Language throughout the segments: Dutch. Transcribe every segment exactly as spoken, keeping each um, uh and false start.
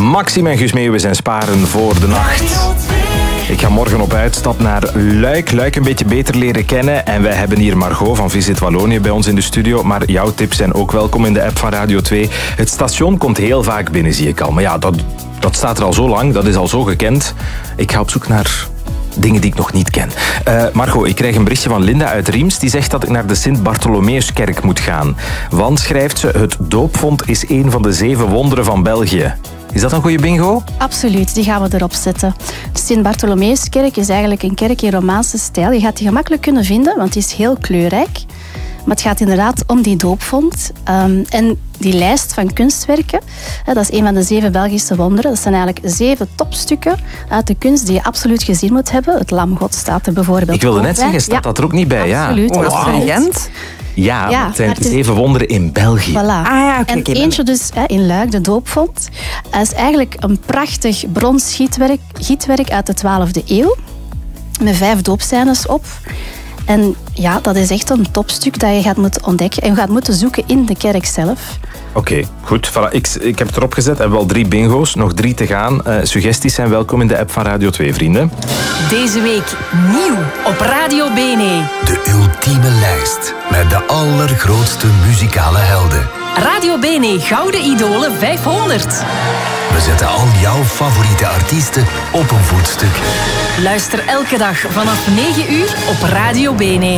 Maxime en Guus Meeuwis en Sparen voor de nacht. Ik ga morgen op uitstap naar Luik. Luik een beetje beter leren kennen. En wij hebben hier Margot van Visit Wallonië bij ons in de studio. Maar jouw tips zijn ook welkom in de app van Radio twee. Het station komt heel vaak binnen, zie ik al. Maar ja, dat, dat staat er al zo lang. Dat is al zo gekend. Ik ga op zoek naar dingen die ik nog niet ken. Uh, Margot, ik krijg een berichtje van Linda uit Riems. Die zegt dat ik naar de Sint-Bartholomeuskerk moet gaan. Want, schrijft ze, het doopvont is een van de zeven wonderen van België. Is dat een goede bingo? Absoluut, die gaan we erop zetten. De Sint-Bartholomeuskerk is eigenlijk een kerk in Romaanse stijl. Je gaat die gemakkelijk kunnen vinden, want die is heel kleurrijk. Maar het gaat inderdaad om die doopvont. Um, en die lijst van kunstwerken, hè, dat is een van de zeven Belgische wonderen. Dat zijn eigenlijk zeven topstukken uit de kunst die je absoluut gezien moet hebben. Het Lam God staat er bijvoorbeeld. Ik wilde net zeggen, staat ja. dat er ook niet bij? Absoluut. Ja. Oh, absoluut. Ja, ja, het zijn het is... zeven wonderen in België. Voilà. Ah, ja, okay, en okay, eentje dus hè, in Luik, de doopvont. Dat is eigenlijk een prachtig brons gietwerk, gietwerk uit de twaalfde eeuw. Met vijf doopscènes op. En ja, dat is echt een topstuk dat je gaat moeten ontdekken. En je gaat moeten zoeken in de kerk zelf. Oké, okay, goed. Voilà. Ik, ik heb het erop gezet. We hebben al drie bingo's. Nog drie te gaan. Uh, suggesties zijn welkom in de app van Radio twee, vrienden. Deze week nieuw op Radio Bene. De ultieme lijst met de allergrootste muzikale helden. Radio Bene Gouden Idolen vijfhonderd. We zetten al jouw favoriete artiesten op een voetstuk. Luister elke dag vanaf negen uur op Radio Bene.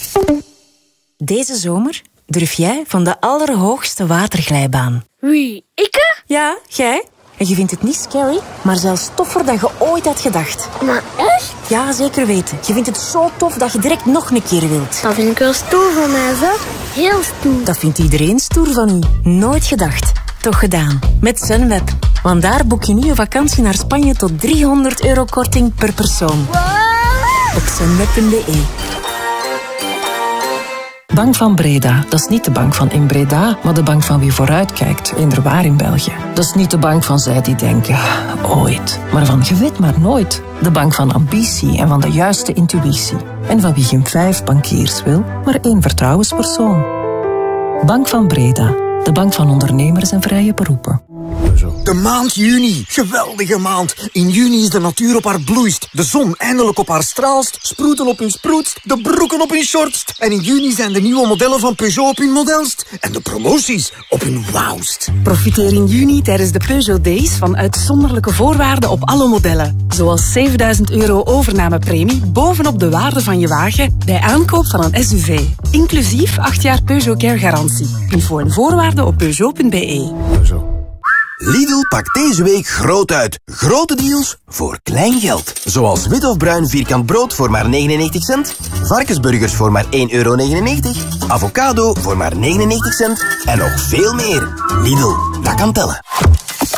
Deze zomer durf jij van de allerhoogste waterglijbaan. Wie, ikke? Ja, jij. En je vindt het niet scary, maar zelfs toffer dan je ooit had gedacht. Maar echt? Ja, zeker weten. Je vindt het zo tof dat je direct nog een keer wilt. Dat vind ik wel stoer van mij, zo. Heel stoer. Dat vindt iedereen stoer van u. Nooit gedacht. Toch gedaan. Met Sunweb. Want daar boek je nu een vakantie naar Spanje tot driehonderd euro korting per persoon. Wow. Op sunweb punt be. Bank van Breda, dat is niet de bank van in Breda, maar de bank van wie vooruitkijkt, inderwaar in België. Dat is niet de bank van zij die denken, ooit, maar van je weet maar nooit. De bank van ambitie en van de juiste intuïtie. En van wie geen vijf bankiers wil, maar één vertrouwenspersoon. Bank van Breda, de bank van ondernemers en vrije beroepen. De maand juni. Geweldige maand. In juni is de natuur op haar bloeist. De zon eindelijk op haar straalst. Sproeten op hun sproetst. De broeken op hun shortst. En in juni zijn de nieuwe modellen van Peugeot op hun modelst. En de promoties op hun wauwst. Profiteer in juni tijdens de Peugeot Days van uitzonderlijke voorwaarden op alle modellen. Zoals zevenduizend euro overnamepremie bovenop de waarde van je wagen bij aankoop van een S U V. Inclusief acht jaar Peugeot Care garantie. Info en voorwaarden op peugeot punt be. Lidl pakt deze week groot uit. Grote deals voor klein geld. Zoals wit of bruin vierkant brood voor maar negenennegentig cent. Varkensburgers voor maar één euro negenennegentig. Avocado voor maar negenennegentig cent. En nog veel meer. Lidl, dat kan tellen.